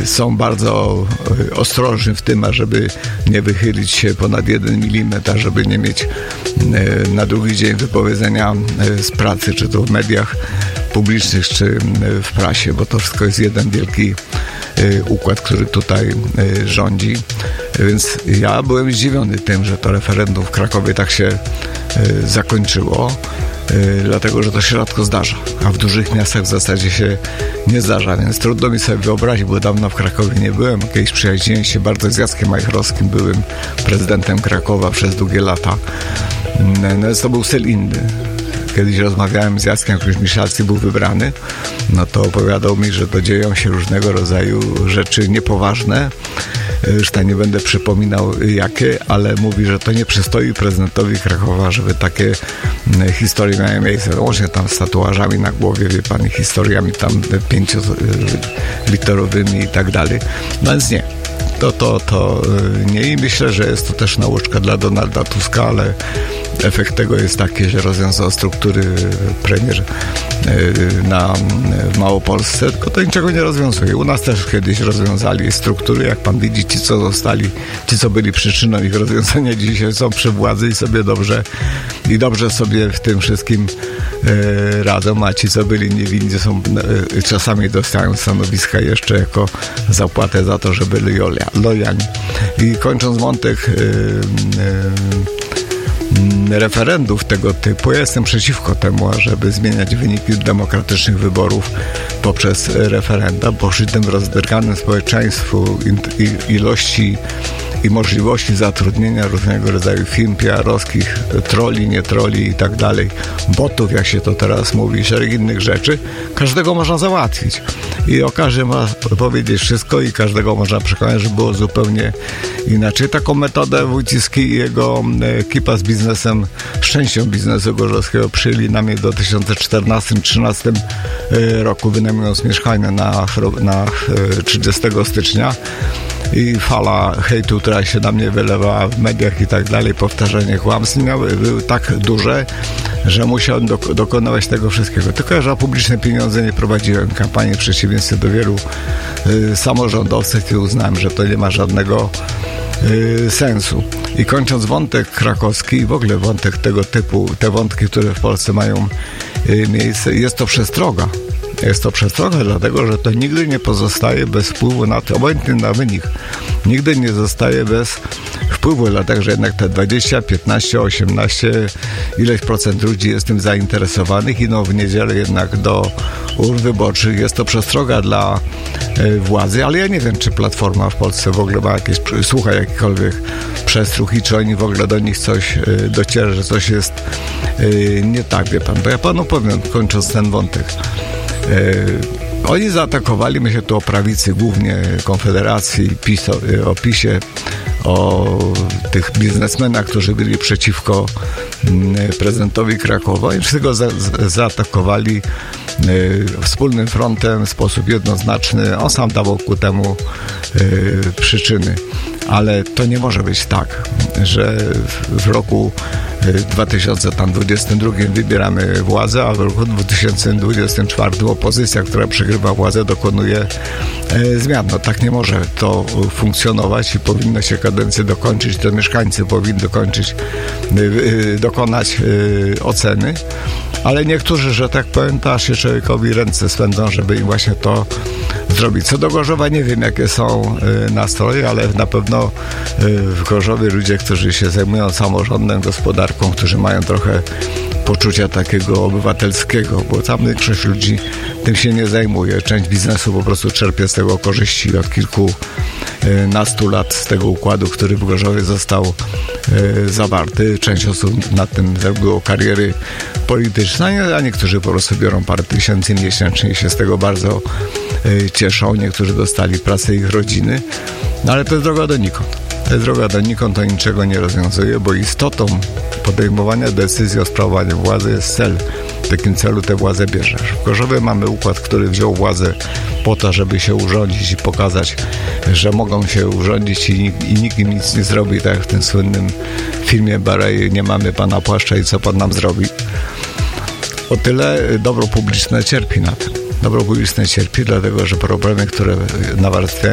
są bardzo ostrożni w tym, ażeby nie wychylić się ponad 1 mm, żeby nie mieć na drugi dzień wypowiedzenia z pracy, czy to w mediach publicznych, czy w prasie, bo to wszystko jest jeden wielki układ, który tutaj rządzi. Więc ja byłem zdziwiony tym, że to referendum w Krakowie tak się zakończyło, dlatego, że to się rzadko zdarza, a w dużych miastach w zasadzie się nie zdarza, więc trudno mi sobie wyobrazić, bo dawno w Krakowie nie byłem. Kiedyś przyjaźniłem się bardzo z Jackiem Majchrowskim, byłem prezydentem Krakowa przez długie lata. No to był styl inny. Kiedyś rozmawiałem z Jackiem, jak już Michalski był wybrany, no to opowiadał mi, że to dzieją się różnego rodzaju rzeczy niepoważne. Już tak nie będę przypominał jakie, ale mówi, że to nie przystoi prezydentowi Krakowa, żeby takie historie miały miejsce. Łącznie tam z tatuażami na głowie, wie pan, historiami tam 5-literowymi i tak dalej. No więc nie. To nie i myślę, że jest to też nauczka dla Donalda Tuska, ale efekt tego jest taki, że rozwiązał struktury premier w Małopolsce, tylko to niczego nie rozwiązuje. U nas też kiedyś rozwiązali struktury, jak pan widzi, ci co byli przyczyną ich rozwiązania, dzisiaj są przy władzy i sobie dobrze sobie w tym wszystkim radzą, a ci co byli niewinni są, czasami dostają stanowiska jeszcze jako zapłatę za to, że byli lojalni. I kończąc wątek referendów tego typu, ja jestem przeciwko temu, ażeby zmieniać wyniki demokratycznych wyborów poprzez referenda, bo przy tym rozdrganym społeczeństwu ilości i możliwości zatrudnienia różnego rodzaju firm PR-owskich, troli, nie troli i tak dalej, botów, jak się to teraz mówi, szereg innych rzeczy, każdego można załatwić. I o każdym ma powiedzieć wszystko i każdego można przekonać, że było zupełnie inaczej. Taką metodę Wójcicki i jego ekipa z biznesem, z częścią biznesu gorzowskiego przyjęli na mnie do 2014-2013 roku, wynajmując mieszkanie na 30 stycznia. I fala hejtu, która się na mnie wylewała w mediach i tak dalej, powtarzanie kłamstw były tak duże, że musiałem dokonywać tego wszystkiego. Tylko, że publiczne pieniądze nie prowadziłem kampanii, w przeciwieństwie do wielu samorządowców, i uznałem, że to nie ma żadnego sensu. I kończąc wątek krakowski i w ogóle wątek tego typu, te wątki, które w Polsce mają miejsce, jest to przestroga. Jest to przestroga, dlatego, że to nigdy nie pozostaje bez wpływu na to, obojętnie na wynik. Nigdy nie zostaje bez wpływu, dlatego, że jednak te 20, 15, 18, ileś procent ludzi jest tym zainteresowanych, idą w niedzielę jednak do urn wyborczych. Jest to przestroga dla władzy, ale ja nie wiem, czy Platforma w Polsce w ogóle ma słucha jakikolwiek przestróg i czy oni w ogóle do nich coś dociera, że coś jest nie tak, wie pan. Bo ja panu powiem, kończąc ten wątek. Oni zaatakowali, myślę tu o prawicy, głównie Konfederacji, o PiS-ie, o tych biznesmenach, którzy byli przeciwko prezydentowi Krakowa i wszystko zaatakowali wspólnym frontem w sposób jednoznaczny. On sam dawał ku temu przyczyny. Ale to nie może być tak, że w roku 2022 wybieramy władzę, a w roku 2024 opozycja, która przegrywa władzę, dokonuje zmian. No tak nie może to funkcjonować i powinno się kadencję dokończyć, to mieszkańcy powinni dokonać oceny, ale niektórzy, że tak powiem, to aż się człowiekowi ręce swędzą, żeby im właśnie to zrobić. Co do Gorzowa nie wiem, jakie są nastroje, ale na pewno w Gorzowie ludzie, którzy się zajmują samorządem, gospodarką, którzy mają trochę poczucia takiego obywatelskiego, bo tam większość ludzi tym się nie zajmuje. Część biznesu po prostu czerpie z tego korzyści od kilkunastu lat z tego układu, który w Gorzowie został zawarty. Część osób na tym zrobiło kariery polityczne, a niektórzy po prostu biorą parę tysięcy miesięcznie i się z tego bardzo cieszą. Niektórzy dostali pracę ich rodziny, no ale to jest droga donikąd. To niczego nie rozwiązuje, bo istotą podejmowania decyzji o sprawowaniu władzy jest cel. W takim celu tę władzę bierzesz. W Gorzowie mamy układ, który wziął władzę po to, żeby się urządzić i pokazać, że mogą się urządzić i nikt im nic nie zrobi, tak jak w tym słynnym filmie Barej, nie mamy pana płaszcza i co pan nam zrobi. O tyle dobro publiczne cierpi na tym. Dobro publiczne cierpi, dlatego że problemy, które nawarstwiają